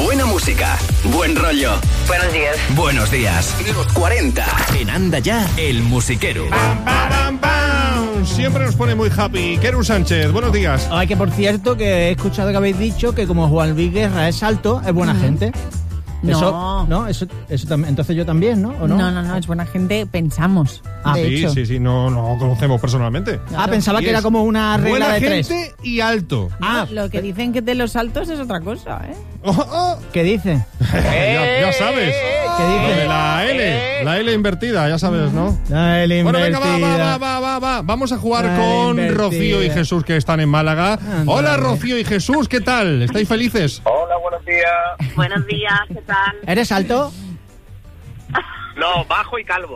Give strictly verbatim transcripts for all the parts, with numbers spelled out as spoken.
Buena música, buen rollo. Buenos días. Buenos días. Los cuarenta. En Anda Ya, el musiquero. Bam, bam, bam. Siempre nos pone muy happy. Keru Sánchez, buenos días. Ay, que por cierto, que he escuchado que habéis dicho que como Juan Luis Guerra es alto, es buena uh-huh. gente. No. Eso, no, eso, eso también. Entonces yo también, ¿no? ¿O no? No, no, no, es buena gente, pensamos. Ah, de sí, hecho. sí, sí, no, no conocemos personalmente. Claro. Ah, pensaba y que era como una regla buena de tres. Buena gente y alto. Ah, lo que dicen que de los altos es otra cosa, ¿eh? Oh, oh. ¿Qué dice? ya, ya sabes. ¿Qué dice? De la L, la L invertida, ya sabes, ¿no? La L invertida. Bueno, venga, va, va, va, va, va. Vamos a jugar la con invertida. Rocío y Jesús, que están en Málaga. Andale. Hola, Rocío y Jesús, ¿qué tal? ¿Estáis felices? Hola, buenos días. Buenos días, ¿qué tal? ¿Eres alto? No, bajo y calvo.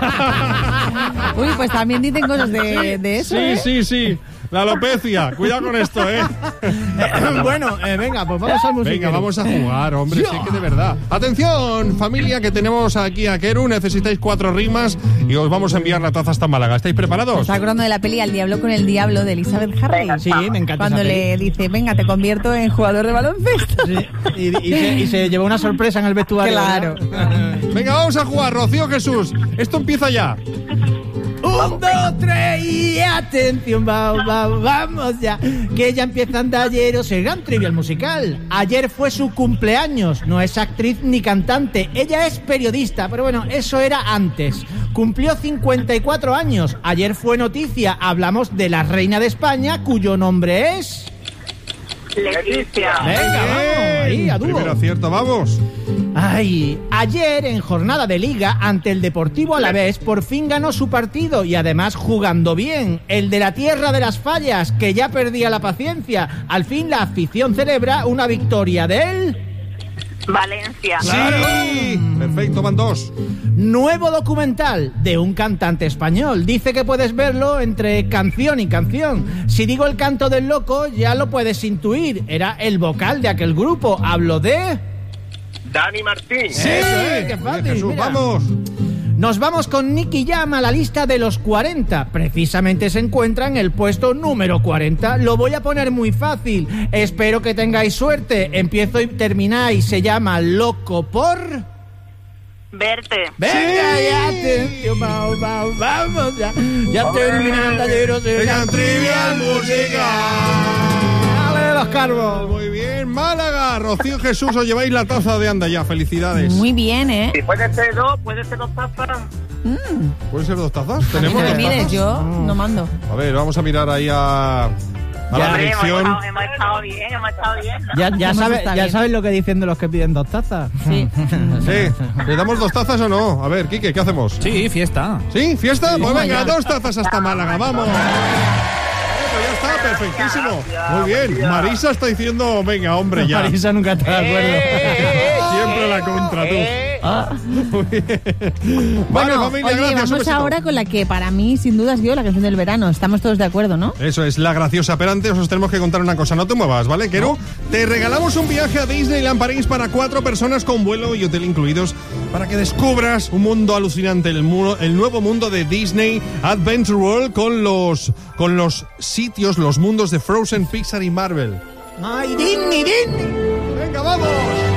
Uy, pues también dicen cosas de, de eso, Sí, ¿eh? sí, sí. La alopecia. Cuidado con esto, ¿eh? Bueno, eh, venga, pues vamos al musiquero. Venga, vamos a jugar, hombre, sí que de verdad. Atención, familia, que tenemos aquí a Keru. Necesitáis cuatro rimas y os vamos a enviar la taza hasta Málaga. ¿Estáis preparados? Está acordando de la peli Al diablo con el diablo de Elizabeth Harley. Sí, me encanta. Cuando le dice, venga, te convierto en jugador de baloncesto. Sí, y, y, se, y se llevó una sorpresa en el vestuario. Claro. Venga, vamos a jugar, Rocío, Jesús. Esto empieza ya. Un, dos, tres y atención, va, va, vamos ya, que ya empieza Andalleros, el gran trivial musical. Ayer fue su cumpleaños, no es actriz ni cantante, ella es periodista, pero bueno, eso era antes. Cumplió cincuenta y cuatro años, ayer fue noticia, hablamos de la reina de España, cuyo nombre es... Leticia. Venga, vamos, ahí, a dúo. Primero acierto, vamos. Ay, ayer en jornada de liga ante el Deportivo Alavés por fin ganó su partido y además jugando bien. El de la tierra de las fallas, que ya perdía la paciencia. Al fin la afición celebra una victoria de él. Valencia. Sí, perfecto, van dos. Nuevo documental de un cantante español. Dice que puedes verlo entre canción y canción. Si digo el canto del loco, ya lo puedes intuir. Era el vocal de aquel grupo. Hablo de... Dani Martín. Sí, Eso es, qué fácil, Jesús, mira. vamos. Nos vamos con Nicky Jam a la lista de los cuarenta. Precisamente se encuentra en el puesto número cuarenta. Lo voy a poner muy fácil. Espero que tengáis suerte. Empiezo y termináis. Se llama Loco por... Verte. Venga, Sí. ya, atención, vamos, vamos, vamos, ya. Ya terminan talleros de Venga, trivial música. Dale los carbos. Muy bien, Málaga. Rocío y Jesús, os lleváis la taza de Anda Ya. Felicidades. Muy bien, ¿eh? Si puede ser dos, puede ser dos tazas. ¿Pueden ser dos tazas? Si ¿Tenemos me dos mires, tazas? yo no mando. A ver, vamos a mirar ahí a, a la Ya. Hemos dirección. estado, hemos estado bien, hemos estado bien, ¿no? Ya, ya, Hemos sabe, estado ya bien. sabes lo que dicen de los que piden dos tazas. Sí. Sí, ¿le damos dos tazas o no? A ver, Quique, ¿qué hacemos? Sí, fiesta. ¿Sí? ¿Fiesta? Pues Oh, venga, my God. dos tazas hasta Málaga, vamos. Pues ya está, perfectísimo. Muy bien, Marisa está diciendo, venga, hombre, ya. Marisa nunca está de acuerdo. Siempre la contra tú. Muy bien. Vale, Bueno, familia, oye, gracias. un vamos besito. ahora con la que para mí, sin duda, ha sido la canción del verano. Estamos todos de acuerdo, ¿no? Eso es, la graciosa. Pero antes os tenemos que contar una cosa. No te muevas, ¿vale, Keru? Te regalamos un viaje a Disneyland París para cuatro personas con vuelo y hotel incluidos para que descubras un mundo alucinante, el, mu- el nuevo mundo de Disney Adventure World con los, con los sitios, los mundos de Frozen, Pixar y Marvel. ¡Ay, Disney, Disney! ¡Venga, vamos!